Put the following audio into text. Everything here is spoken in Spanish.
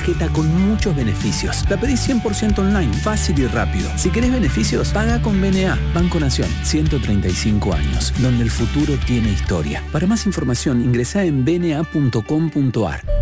tarjeta con muchos beneficios. La pedís 100% online, fácil y rápido. Si querés beneficios, paga con BNA. Banco Nación, 135 años, donde el futuro tiene historia. Para más información, ingresá en bna.com.ar.